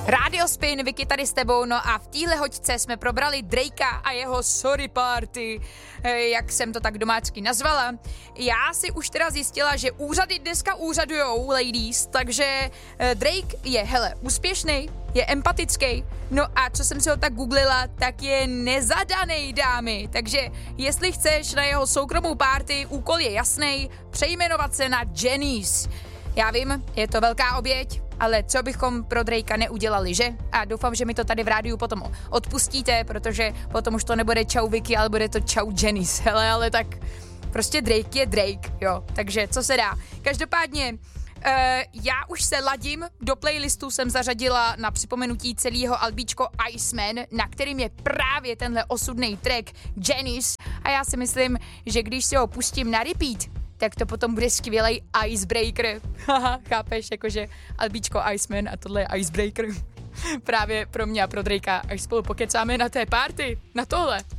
Radio Spin, Vicky tady s tebou, no a v téhle hoďce jsme probrali Drakea a jeho sorry party, jak jsem to tak domácky nazvala. Já si už teda zjistila, že úřady dneska úřadujou, ladies, takže Drake je, hele, úspěšný, je empatický, no a co jsem si ho tak googlila, tak je nezadanej, dámy, takže jestli chceš na jeho soukromou party, úkol je jasný, přejmenovat se na Janice. Já vím, je to velká oběť, ale co bychom pro Drakea neudělali, že? A doufám, že mi to tady v rádiu potom odpustíte, protože potom už to nebude čau Vicky, ale bude to čau Janice. Hele, ale tak prostě Drake je Drake, jo. Takže co se dá. Každopádně já už se ladím, do playlistu jsem zařadila na připomenutí celého albíčko Iceman, na kterým je právě tenhle osudný track Janice a já si myslím, že když si ho pustím na repeat, tak to potom bude skvělej icebreaker. Haha, chápeš, jakože albíčko Iceman a tohle je icebreaker. Právě pro mě a pro Drakea, až spolu pokecáme na té party, na tohle.